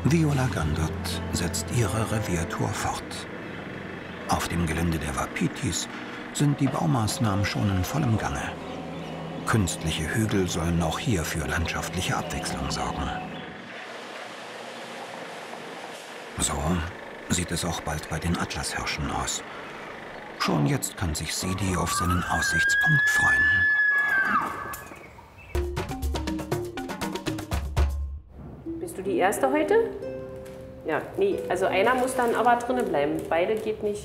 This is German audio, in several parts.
Viola Gandert setzt ihre Reviertour fort. Auf dem Gelände der Wapitis sind die Baumaßnahmen schon in vollem Gange. Künstliche Hügel sollen auch hier für landschaftliche Abwechslung sorgen. So sieht es auch bald bei den Atlaszhirschen aus. Schon jetzt kann sich Sidi auf seinen Aussichtspunkt freuen. Bist du die Erste heute? Ja, nee, also einer muss dann aber drinnen bleiben. Beide geht nicht.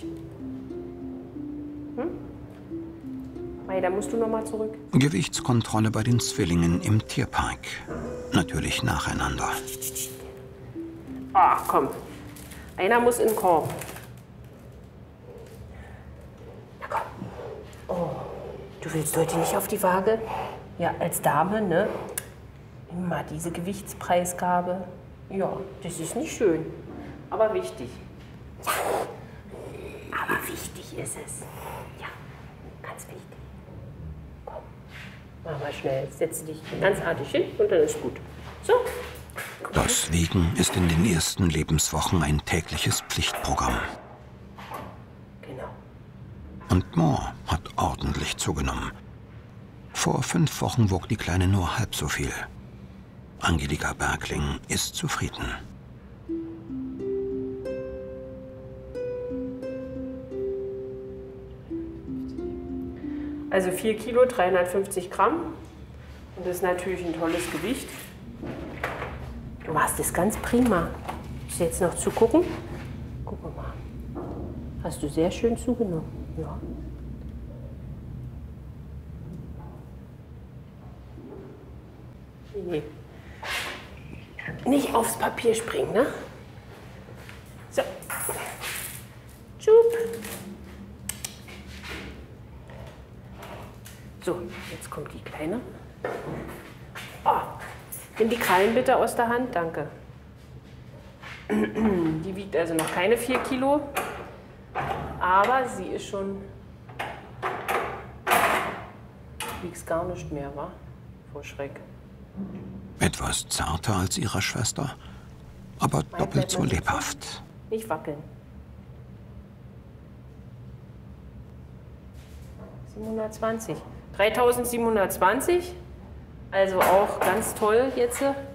Mai, da musst du noch mal zurück. Gewichtskontrolle bei den Zwillingen im Tierpark. Natürlich nacheinander. Ah, komm. Einer muss in den Korb. Na komm. Oh, du willst heute nicht auf die Waage? Ja, als Dame, ne? Immer diese Gewichtspreisgabe. Ja, das ist nicht schön, aber wichtig. Ja, aber wichtig ist es. Ja, ganz wichtig. Komm, mach mal schnell. Setze dich ganz artig hin und dann ist gut. So. Das Wiegen ist in den ersten Lebenswochen ein tägliches Pflichtprogramm. Genau. Und Mo hat ordentlich zugenommen. Vor 5 Wochen wog die Kleine nur halb so viel. Angelika Bergling ist zufrieden. Also 4 Kilo, 350 Gramm. Und das ist natürlich ein tolles Gewicht. Du machst das ganz prima. Ist jetzt noch zu gucken? Gucken wir mal. Hast du sehr schön zugenommen. Ja. Nee. Nicht aufs Papier springen, ne? So. Tschup. So, jetzt kommt die Kleine. Oh, nimm die Krallen bitte aus der Hand, danke. Die wiegt also noch keine 4 Kilo, aber sie ist schon... Wiegst gar nicht mehr, wa? Vor Schreck. Etwas zarter als ihre Schwester, aber doppelt so lebhaft. Nicht wackeln. 720. 3720. Also auch ganz toll jetzt.